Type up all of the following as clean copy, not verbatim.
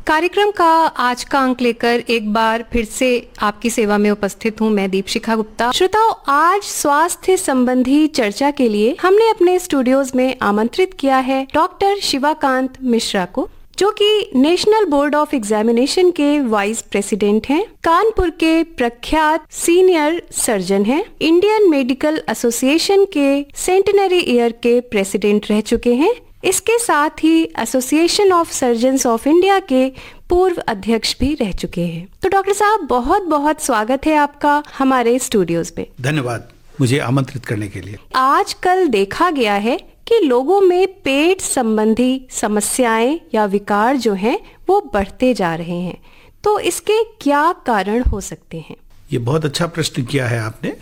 कार्यक्रम का आज का अंक लेकर एक बार फिर से आपकी सेवा में उपस्थित हूँ मैं दीपशिखा गुप्ता। श्रोताओं, आज स्वास्थ्य संबंधी चर्चा के लिए हमने अपने स्टूडियोज में आमंत्रित किया है डॉक्टर शिवाकांत मिश्रा को, जो कि नेशनल बोर्ड ऑफ एग्जामिनेशन के वाइस प्रेसिडेंट हैं, कानपुर के प्रख्यात सीनियर सर्जन हैं, इंडियन मेडिकल एसोसिएशन के सेंटेनरी ईयर के प्रेसिडेंट रह चुके हैं। इसके साथ ही association of surgeons of India के पूर्व अध्यक्ष भी रह चुके हैं। तो डॉक्टर साहब, बहुत बहुत स्वागत है आपका हमारे स्टूडियोज में। धन्यवाद मुझे आमंत्रित करने के लिए। आजकल देखा गया है कि लोगों में पेट संबंधी समस्याएं या विकार जो हैं वो बढ़ते जा रहे हैं, तो इसके क्या कारण हो सकते हैं? ये बहुत अच्छा प्रश्न किया है आपने।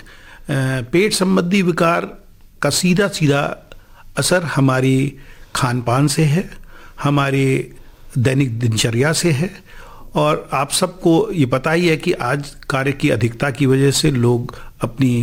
पेट संबंधी विकार का सीधा सीधा असर हमारी खान पान से है, हमारे दैनिक दिनचर्या से है, और आप सबको ये पता ही है कि आज कार्य की अधिकता की वजह से लोग अपनी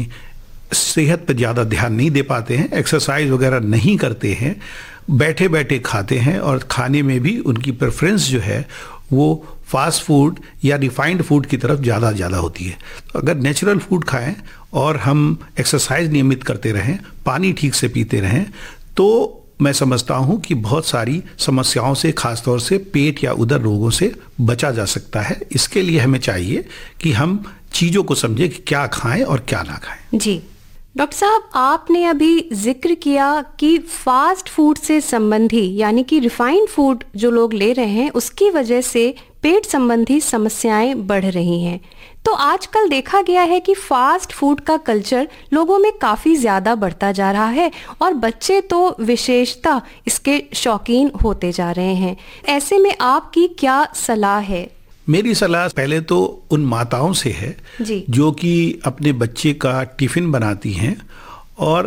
सेहत पर ज़्यादा ध्यान नहीं दे पाते हैं, एक्सरसाइज वगैरह नहीं करते हैं, बैठे बैठे खाते हैं, और खाने में भी उनकी प्रेफरेंस जो है वो फास्ट फूड या रिफाइंड फूड की तरफ ज़्यादा होती है। तो अगर नेचुरल फूड खाएं और हम एक्सरसाइज नियमित करते रहें, पानी ठीक से पीते रहें, तो मैं समझता हूँ कि बहुत सारी समस्याओं से, खासतौर से पेट या उदर रोगों से बचा जा सकता है। इसके लिए हमें चाहिए कि हम चीज़ों को समझें कि क्या खाएं और क्या ना खाएं। जी डॉक्टर साहब, आपने अभी जिक्र किया कि फास्ट फूड से संबंधी यानी कि रिफाइंड फूड जो लोग ले रहे हैं उसकी वजह से पेट संबंधी समस्याएं बढ़ रही हैं। तो आजकल देखा गया है कि फास्ट फूड का कल्चर लोगों में काफी ज्यादा बढ़ता जा रहा है और बच्चे तो विशेषतः इसके शौकीन होते जा रहे हैं। ऐसे में आपकी क्या सलाह है? मेरी सलाह पहले तो उन माताओं से है जो कि अपने बच्चे का टिफ़िन बनाती हैं और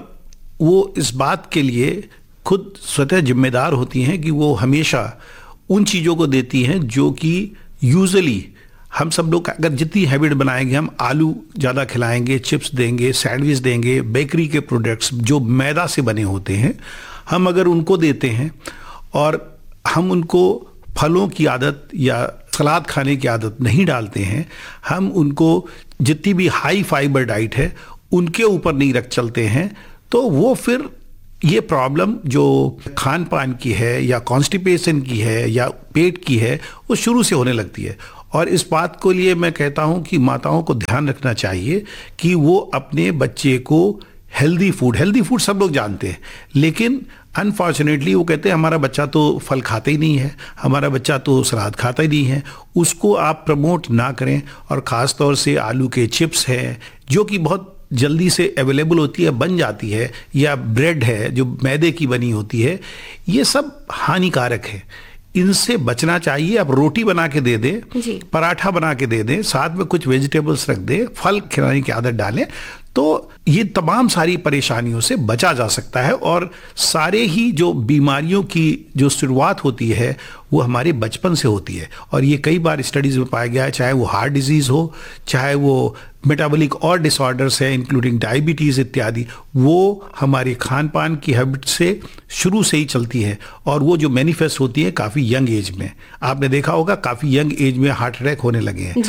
वो इस बात के लिए खुद स्वतः जिम्मेदार होती हैं कि वो हमेशा उन चीज़ों को देती हैं जो कि यूजुअली हम सब लोग अगर जितनी हैबिट बनाएंगे, हम आलू ज़्यादा खिलाएंगे, चिप्स देंगे, सैंडविच देंगे, बेकरी के प्रोडक्ट्स जो मैदा से बने होते हैं, हम अगर उनको देते हैं और हम उनको फलों की आदत या सलाद खाने की आदत नहीं डालते हैं, हम उनको जितनी भी हाई फाइबर डाइट है उनके ऊपर नहीं रख चलते हैं, तो वो फिर ये प्रॉब्लम जो खान पान की है या कॉन्स्टिपेशन की है या पेट की है वो शुरू से होने लगती है। और इस बात को लिए मैं कहता हूँ कि माताओं को ध्यान रखना चाहिए कि वो अपने बच्चे को हेल्दी फूड सब लोग जानते हैं, लेकिन अनफॉर्चुनेटली वो कहते हैं हमारा बच्चा तो फल खाता ही नहीं है, हमारा बच्चा तो सलाद खाता ही नहीं है। उसको आप प्रमोट ना करें, और ख़ास तौर से आलू के चिप्स हैं जो कि बहुत जल्दी से अवेलेबल होती है, बन जाती है, या ब्रेड है जो मैदे की बनी होती है, ये सब हानिकारक है, इनसे बचना चाहिए। आप रोटी बना के दे दें, पराठा बना के दे दें, साथ में कुछ वेजिटेबल्स रख दें, फल खिलाने की आदत डालें, तो ये तमाम सारी परेशानियों से बचा जा सकता है। और सारे ही जो बीमारियों की जो शुरुआत होती है वो हमारे बचपन से होती है, और ये कई बार स्टडीज़ में पाया गया है, चाहे वो हार्ट डिजीज़ हो, चाहे वो मेटाबॉलिक और डिसऑर्डर्स हैं इंक्लूडिंग डायबिटीज़ इत्यादि, वो हमारे खान पान की हैबिट से शुरू से ही चलती है, और वो जो मैनिफेस्ट होती है काफ़ी यंग एज में। आपने देखा होगा काफ़ी यंग एज में हार्ट अटैक होने लगे हैं।